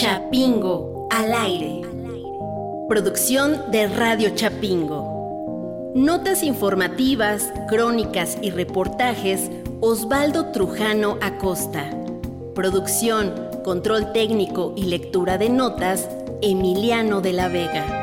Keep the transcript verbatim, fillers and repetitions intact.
Chapingo al aire. Producción de Radio Chapingo. Notas informativas, crónicas y reportajes, Osvaldo Trujano Acosta. Producción, control técnico y lectura de notas, Emiliano de la Vega.